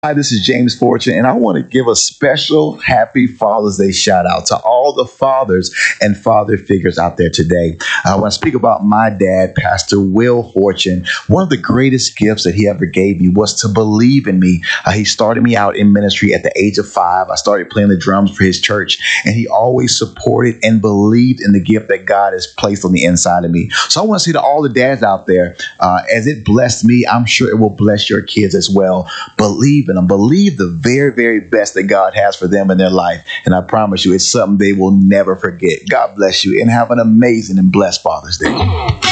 Hi, this is James Fortune, and I want to give a special happy Father's Day shout out to all the fathers and father figures out there today. I want to speak about my dad, Pastor Will Fortune. One of the greatest gifts that he ever gave me was to believe in me. He started me out in ministry at the age of 5. I started playing the drums for his church, and he always supported and believed in the gift that God has placed on the inside of me. So I want to say to all the dads out there, as it blessed me, I'm sure it will bless your kids as well. Believe in them. Believe the very, very best that God has for them in their life. And I promise you, it's something they will never forget. God bless you and have an amazing and blessed Father's Day.